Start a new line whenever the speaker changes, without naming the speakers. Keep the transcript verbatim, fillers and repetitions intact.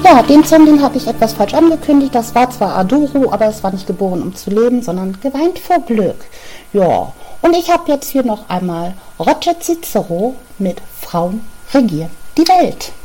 Ja, den Song, den habe ich etwas falsch angekündigt. Das war zwar Adoro, aber es war nicht geboren, um zu leben, sondern geweint vor Glück. Ja, und ich habe jetzt hier noch einmal Roger Cicero mit Frauen regieren die Welt.